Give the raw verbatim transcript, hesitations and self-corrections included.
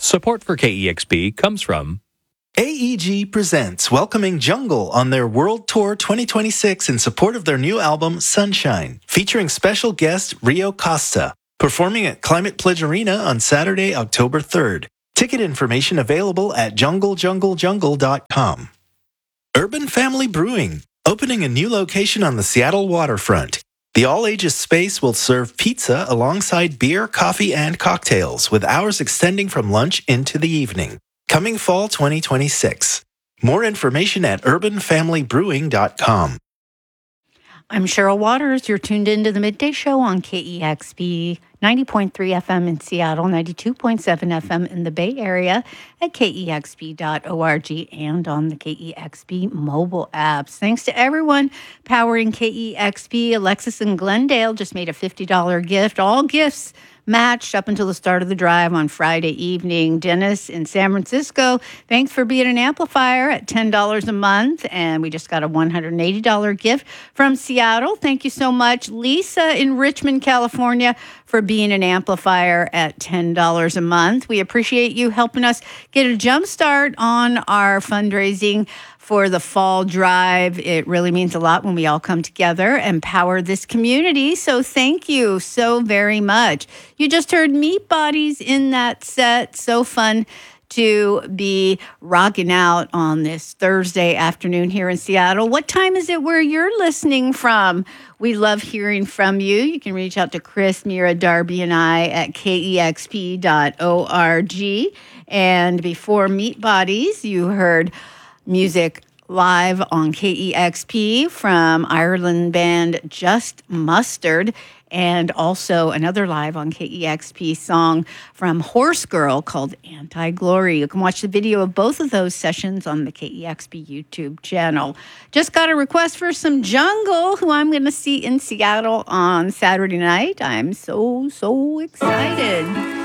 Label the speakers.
Speaker 1: Support for K E X P comes from
Speaker 2: A E G presents Welcoming Jungle on their World Tour twenty twenty-six in support of their new album, Sunshine, featuring special guest Rio Costa, performing at Climate Pledge Arena on Saturday, October third. Ticket information available at jungle jungle jungle dot com. Urban Family Brewing, opening a new location on the Seattle waterfront. The all-ages space will serve pizza alongside beer, coffee, and cocktails, with hours extending from lunch into the evening. Coming fall twenty twenty-six. More information at urban family brewing dot com.
Speaker 3: I'm Cheryl Waters. You're tuned into the Midday Show on K E X P ninety point three F M in Seattle, ninety-two point seven F M in the Bay Area, at K E X P dot org and on the K E X P mobile apps. Thanks to everyone powering K E X P. Alexis in Glendale just made a fifty dollars gift. All gifts matched up until the start of the drive on Friday evening. Dennis in San Francisco, thanks for being an amplifier at ten dollars a month. And we just got a one hundred eighty dollars gift from Seattle. Thank you so much. Lisa in Richmond, California, for being an amplifier at ten dollars a month. We appreciate you helping us get a jump start on our fundraising for the fall drive. It really means a lot when we all come together and power this community. So thank you so very much. You just heard Meat Bodies in that set. So fun to be rocking out on this Thursday afternoon here in Seattle. What time is it where you're listening from? We love hearing from you. You can reach out to Chris, Mira, Darby, and I at K E X P dot org. And before Meat Bodies, you heard music live on K E X P from Ireland band Just Mustard, and also another live on K E X P song from Horse Girl called Anti-Glory. You can watch the video of both of those sessions on the K E X P YouTube channel. Just got a request for some Jungle, who I'm going to see in Seattle on Saturday night. I'm so, so excited.